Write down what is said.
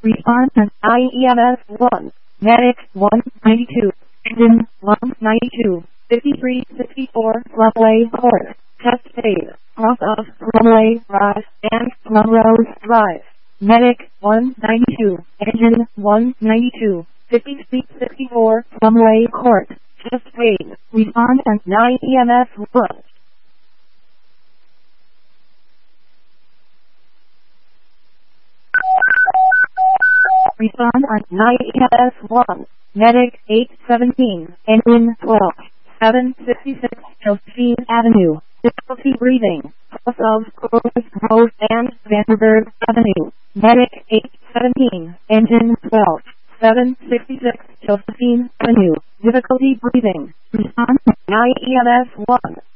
Response IEMS 1. Medic 192. Engine 192. 5364 runway course. Test phase. Off of runway rise and Melrose Drive. Medic 192. Engine 192. 5364 runway course. Test phase. Response and IEMS 1. Respond on IEMS 1. Medic 817. Engine 12. 766 Josephine Avenue. Difficulty breathing. Cross of Corliss Grove and Vanderburg Avenue. Medic 817. Engine 12. 766 Josephine Avenue. Difficulty breathing. Respond on IEMS 1.